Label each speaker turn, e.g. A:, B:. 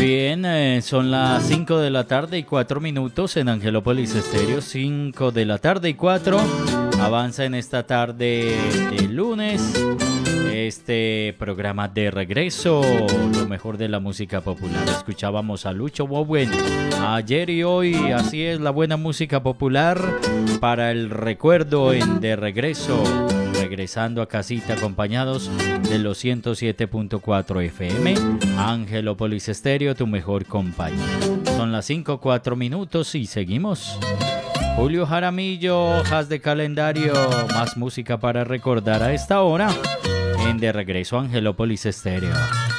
A: Bien, son las 5 de la tarde y 4 minutos en Angelópolis Estéreo. 5 de la tarde y 4. Avanza en esta tarde de lunes este programa de regreso, lo mejor de la música popular. Escuchábamos a Lucho Bowen ayer y hoy, así es la buena música popular para el recuerdo en De Regreso, regresando a casita acompañados de los 107.4 FM, Angelópolis Estéreo, tu mejor compañía. Son las 5:04 minutos y seguimos. Julio Jaramillo, haz de calendario, más música para recordar a esta hora en De Regreso a Angelópolis Estéreo.